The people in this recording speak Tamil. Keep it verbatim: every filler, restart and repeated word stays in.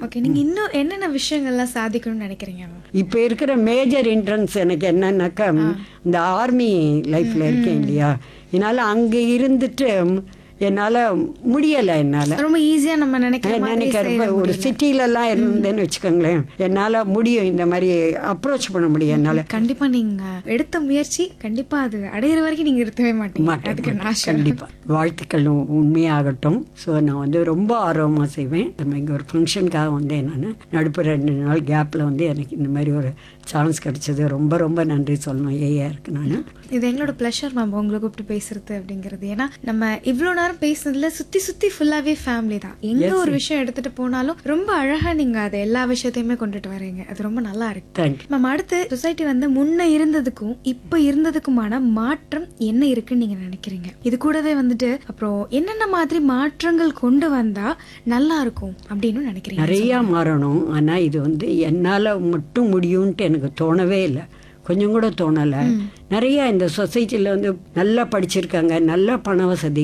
ஓகே, நீங்க இன்னும் என்னென்ன விஷயங்கள்லாம் சாதிக்கணும்னு நினைக்கிறீங்க? இப்போ இருக்கிற மேஜர் இன்ட்ரன்ஸ் எனக்கு என்னன்னாக்கா, இந்த ஆர்மி லைஃப்பில் இருக்கேன் இல்லையா, என்னால் அங்கே இருந்துட்டு என்னால் முடியலை. என்னால் ரொம்ப ஈஸியாக நம்ம நினைக்கிற மாதிரி நினைக்கிற ஒரு சிட்டிலலாம் இருந்தேன்னு வச்சுக்கோங்களேன், என்னால் முடியும், இந்த மாதிரி அப்ரோச் பண்ண முடியும் என்னால். கண்டிப்பா நீங்க எடுத்த முயற்சி கண்டிப்பா அது அடையிற வரைக்கும் நீங்க நிறுத்தவே மாட்டீங்க. அதுக்கு நான் கண்டிப்பாக வாழ்த்துக்கள் உண்மையாகட்டும். ஸோ நான் வந்து ரொம்ப ஆர்வமாக செய்வேன். நம்ம இங்கே ஒரு ஃபங்க்ஷனுக்காக வந்தேன். நான் நடுப்பு ரெண்டு நாள் கேப்பில் வந்து எனக்கு இந்த மாதிரி ஒரு சான்ஸ் கிடைச்சது. ரொம்ப ரொம்ப நன்றி சொல்லணும் ஏயா இருக்கு. நான் இது எங்களோட ப்ளஷர் மேம் உங்களை கூப்பிட்டு பேசுறது அப்படிங்கிறது. ஏன்னா நம்ம இவ்வளோ நேரம் பேசுனதுல சுற்றி சுற்றி ஃபுல்லாகவே ஃபேமிலி தான். எந்த ஒரு விஷயம் எடுத்துகிட்டு போனாலும் ரொம்ப அழகாக நீங்கள் அதை எல்லா விஷயத்தையுமே கொண்டுட்டு வரீங்க. அது ரொம்ப நல்லா இருக்கு. தேங்க்யூ மேம், அடுத்து சொசைட்டி வந்து முன்ன இருந்ததுக்கும் இப்போ இருந்ததுக்குமான மாற்றம் என்ன இருக்குன்னு நீங்கள் நினைக்கிறீங்க? இது கூடவே வந்துட்டு அப்புறம் என்னென்ன மாதிரி மாற்றங்கள் கொண்டு வந்தால் நல்லா இருக்கும் அப்படின்னு நினைக்கிறீங்க? நிறையா மாறணும். ஆனால் இது வந்து என்னால் மட்டும் முடியும்ன்ட்டு எனக்கு தோணவே இல்லை, கொஞ்சம் கூட தோணலை. நிறையா இந்த சொசைட்டியில் வந்து நல்லா படிச்சிருக்காங்க, நல்ல பண வசதி